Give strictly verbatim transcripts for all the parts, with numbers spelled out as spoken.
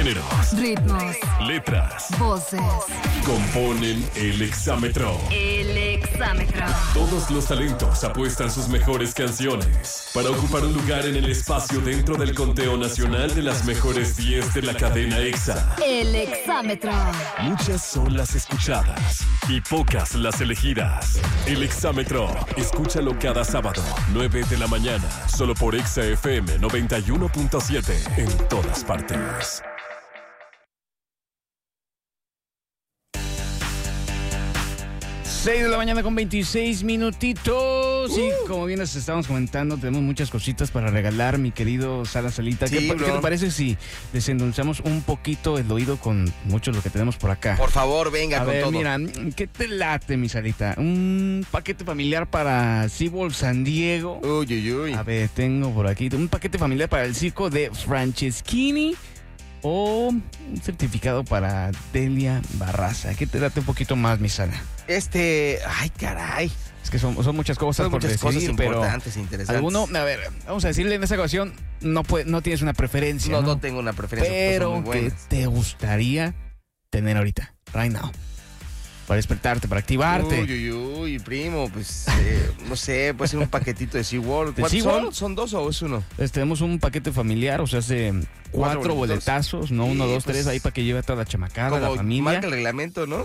géneros, ritmos, letras, voces. Componen el Exámetro. El Exámetro. Todos los talentos apuestan sus mejores canciones para ocupar un lugar en el espacio dentro del conteo nacional de las mejores diez de la cadena Exa. El Exámetro. Muchas son las escuchadas y pocas las elegidas. El Exámetro. Escúchalo cada sábado, nueve de la mañana, solo por Exa F M noventa y uno punto siete en todas partes. seis de la mañana con veintiséis minutitos. Uh. Y como bien les estábamos comentando, tenemos muchas cositas para regalar, mi querido Sala Salita. Sí, ¿Qué, ¿Qué te parece si desendulzamos un poquito el oído con mucho lo que tenemos por acá? Por favor, venga A con ver, todo. Mira, ¿qué te late, mi Salita? Un paquete familiar para SeaWorld San Diego. Uy, uy, uy. A ver, tengo por aquí un paquete familiar para el circo de Franceschini. O un certificado para Delia Barraza. ¿Qué te late un poquito más, mi Sala? Este, ay, caray. Es que son, son muchas cosas son por muchas decidir, cosas pero importantes e interesantes. Alguno, a ver, vamos a decirle en esta ocasión, no puede, no tienes una preferencia. No, no, no tengo una preferencia. Pero ¿qué te gustaría tener ahorita, right now? Para despertarte, para activarte. Uy, uy, uy, primo, pues, eh, no sé, puede ser un paquetito de SeaWorld. ¿De ¿Cuántos SeaWorld? son? ¿Son dos o es uno? Pues tenemos un paquete familiar, o sea, hace cuatro, cuatro boletazos, no sí, uno, dos, pues, tres, ahí para que lleve a toda la chamacada, como la familia. marca el reglamento, ¿no?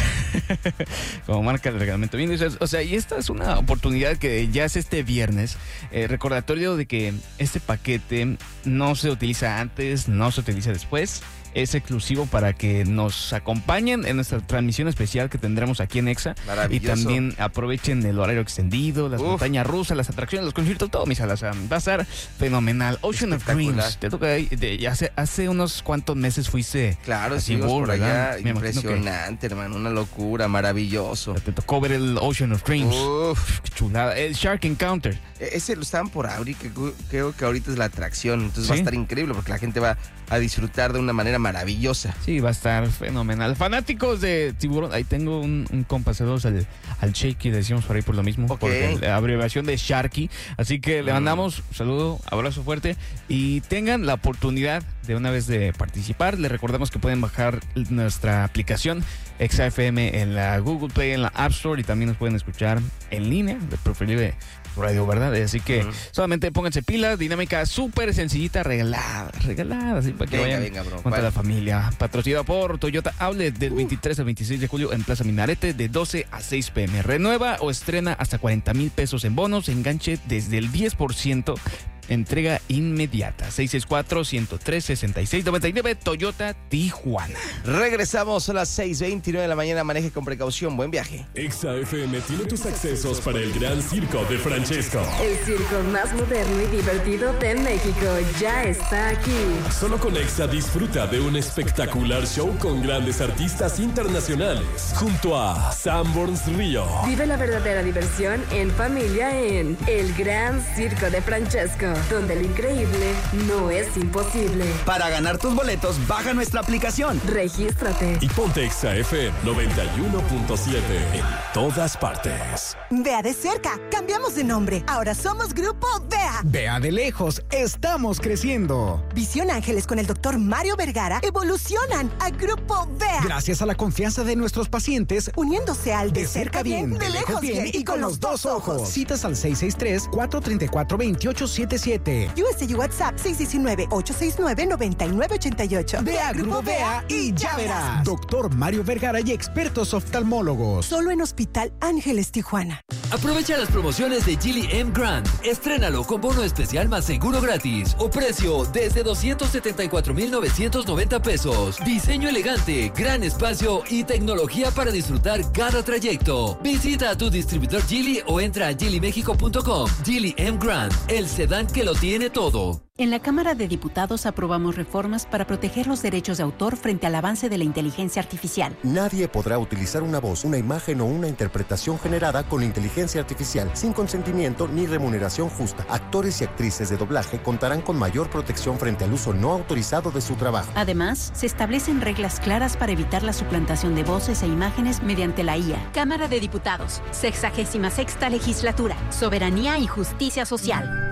Como marca el reglamento. Bien, o sea, y esta es una oportunidad que ya es este viernes. Eh, recordatorio de que este paquete no se utiliza antes, no se utiliza después. Es exclusivo para que nos acompañen en nuestra transmisión especial que tendremos aquí en Exa. Maravilloso. Y también aprovechen el horario extendido, las Uf. montañas rusas, las atracciones, los conciertos, todo, mi Sala. O sea, va a estar fenomenal. Ocean of Dreams. Te toca ahí. De, hace, hace unos cuantos meses fuiste. Claro, sí, por allá. Me impresionante, que, hermano. Una locura, maravilloso. Te tocó ver el Ocean of Dreams. Uf. Qué chulada. El Shark Encounter. Ese lo estaban por abrir, que creo que ahorita es la atracción. Entonces ¿sí? va a estar increíble porque la gente va a disfrutar de una manera maravillosa. Sí, va a estar fenomenal. Fanáticos de tiburón, ahí tengo un, un compa, saludos al, al Shaky, decimos por ahí por lo mismo, okay. porque la abreviación de Sharky. Así que mm. le mandamos un saludo, abrazo fuerte y tengan la oportunidad de una vez de participar. Les recordamos que pueden bajar nuestra aplicación Exa F M en la Google Play, en la App Store y también nos pueden escuchar en línea, de preferible radio, ¿verdad? Así que uh-huh. solamente pónganse pilas, dinámica súper sencillita, regalada, regalada, así para que venga, vayan venga, bro, con toda vale. la familia. Patrocinado por Toyota Outlet del uh. veintitrés al veintiséis de julio en Plaza Minarete de doce a seis pe eme. Renueva o estrena hasta cuarenta mil pesos en bonos, enganche desde el diez por ciento. Entrega inmediata. seis seis cuatro, uno cero tres, seis seis nueve nueve, Toyota Tijuana. Regresamos a las seis veintinueve de la mañana. Maneje con precaución. Buen viaje. Exa F M tiene tus accesos para el gran circo de Francesco. El circo más moderno y divertido de México ya está aquí. Solo con Exa disfruta de un espectacular show con grandes artistas internacionales. Junto a Sanborns Río. Vive la verdadera diversión en familia en El Gran Circo de Francesco, donde lo increíble no es imposible. Para ganar tus boletos, baja nuestra aplicación. Regístrate. Y ponte Exa F M noventa y uno punto siete en todas partes. Vea de cerca, cambiamos de nombre. Ahora somos Grupo Vea. Vea de lejos, estamos creciendo. Visión Ángeles con el doctor Mario Vergara evolucionan a Grupo Vea. Gracias a la confianza de nuestros pacientes, uniéndose al de, de cerca bien, de lejos bien y con los dos ojos. Citas al seis seis tres, cuatro tres cuatro, dos ocho siete siete. U S G WhatsApp seis uno nueve, ocho seis nueve, nueve nueve ocho ocho. Ve a Grupo Vea y ya verás. Doctor Mario Vergara y expertos oftalmólogos. Solo en Hospital Ángeles Tijuana. Aprovecha las promociones de Geely M Grand. Estrénalo con bono especial más seguro gratis o precio desde doscientos setenta y cuatro mil novecientos noventa pesos. Diseño elegante, gran espacio y tecnología para disfrutar cada trayecto. Visita a tu distribuidor Geely o entra a geely mexico punto com. Geely M Grand, el sedán que lo tiene todo. En la Cámara de Diputados aprobamos reformas para proteger los derechos de autor frente al avance de la inteligencia artificial. Nadie podrá utilizar una voz, una imagen o una interpretación generada con inteligencia artificial sin consentimiento ni remuneración justa. Actores y actrices de doblaje contarán con mayor protección frente al uso no autorizado de su trabajo. Además, se establecen reglas claras para evitar la suplantación de voces e imágenes mediante la I A. Cámara de Diputados, sexagésima sexta legislatura, soberanía y justicia social.